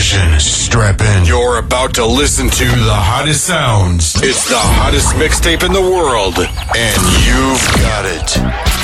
Attention, strap in. You're about to listen to the hottest sounds. It's the hottest mixtape in the world, and you've got it.